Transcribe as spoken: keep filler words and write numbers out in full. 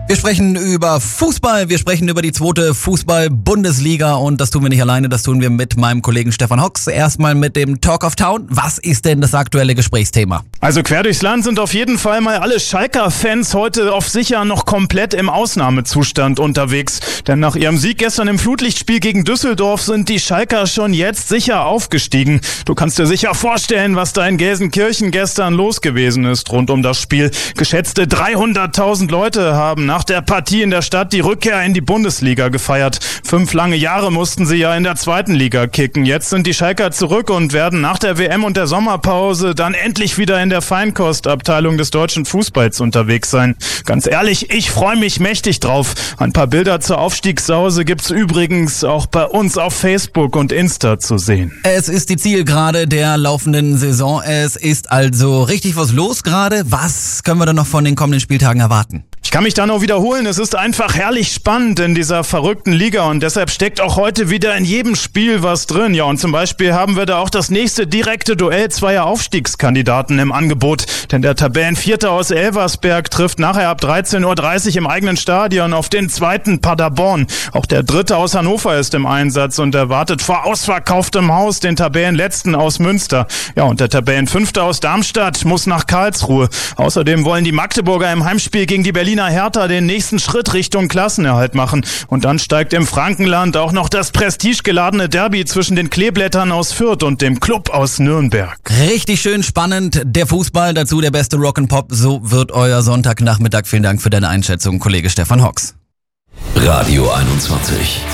Wir sprechen über Fußball, wir sprechen über die zweite Fußball-Bundesliga und das tun wir nicht alleine, das tun wir mit meinem Kollegen Stefan Hocks. Erstmal mit dem Talk of Town. Was ist denn das aktuelle Gesprächsthema? Also quer durchs Land sind auf jeden Fall mal alle Schalker-Fans heute auf sicher noch komplett im Ausnahmezustand unterwegs. Denn nach ihrem Sieg gestern im Flutlichtspiel gegen Düsseldorf sind die Schalker schon jetzt sicher aufgestiegen. Du kannst dir sicher vorstellen, was da in Gelsenkirchen gestern los gewesen ist rund um das Spiel. Geschätzte dreihunderttausend Leute haben nach der Partie in der Stadt die Rückkehr in die Bundesliga gefeiert. Fünf lange Jahre mussten sie ja in der zweiten Liga kicken. Jetzt sind die Schalker zurück und werden nach der W M und der Sommerpause dann endlich wieder in der Feinkostabteilung des deutschen Fußballs unterwegs sein. Ganz ehrlich, ich freue mich mächtig drauf. Ein paar Bilder zur Aufstiegssause gibt's übrigens auch bei uns auf Facebook und Insta zu sehen. Es ist die Zielgerade der laufenden Saison. Es ist also richtig was los gerade. Was können wir denn noch von den kommenden Spieltagen erwarten? Ich kann mich da nur wiederholen, es ist einfach herrlich spannend in dieser verrückten Liga und deshalb steckt auch heute wieder in jedem Spiel was drin. Ja, und zum Beispiel haben wir da auch das nächste direkte Duell zweier Aufstiegskandidaten im Angebot. Denn der Tabellenvierte aus Elversberg trifft nachher ab dreizehn Uhr dreißig im eigenen Stadion auf den zweiten Paderborn. Auch der Dritte aus Hannover ist im Einsatz und erwartet vor ausverkauftem Haus den Tabellenletzten aus Münster. Ja, und der Tabellenfünfte aus Darmstadt muss nach Karlsruhe. Außerdem wollen die Magdeburger im Heimspiel gegen die Berliner Hertha den nächsten Schritt Richtung Klassenerhalt machen. Und dann steigt im Frankenland auch noch das prestigegeladene Derby zwischen den Kleeblättern aus Fürth und dem Club aus Nürnberg. Richtig schön spannend, der Fußball, dazu der beste Rock'n'Pop. So wird euer Sonntagnachmittag. Vielen Dank für deine Einschätzung, Kollege Stefan Hocks. Radio einundzwanzig.